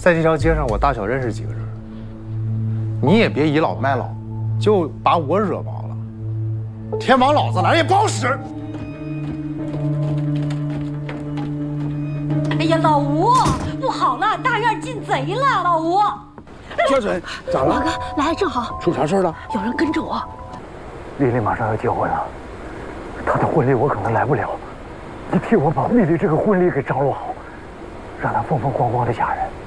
在这条街上，我大小认识几个人，你也别倚老卖老，就把我惹毛了，天王老子来也不好使。 哎呀，老吴，不好了，大院进贼了，老吴。 小准，咋了？ 大哥，来了正好。 出啥事了？ 有人跟着我。 丽丽马上要结婚了，她的婚礼我可能来不了，你替我把丽丽这个婚礼给张罗好，让她风风光光的嫁人。